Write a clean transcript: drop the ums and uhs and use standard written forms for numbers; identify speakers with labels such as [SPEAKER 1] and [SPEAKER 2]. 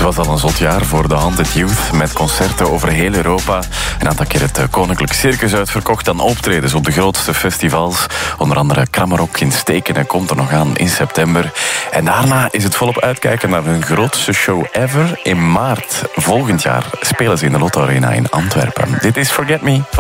[SPEAKER 1] was al een zot jaar voor de Haunted Youth, met concerten over heel Europa. Een aantal keer het Koninklijk Circus uitverkocht, dan optredens op de grootste festivals. Onder andere Kramerok in Stekenen komt er nog aan in september. En daarna is het volop uitkijken naar hun grootste show ever. In maart volgend jaar spelen ze in de Lotto Arena in Antwerpen. Dit is Forget Me.